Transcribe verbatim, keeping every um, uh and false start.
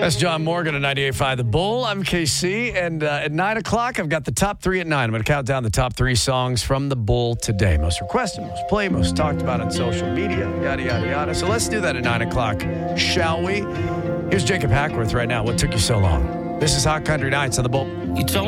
That's John Morgan at ninety-eight point five The Bull. I'm K C, and uh, at nine o'clock, I've got the top three at nine. I'm going to count down the top three songs from The Bull today. Most requested, most played, most talked about on social media, yada, yada, yada. So let's do that at nine o'clock, shall we? Here's Jacob Hackworth right now. What took you so long? This is Hot Country Nights on The Bull. You told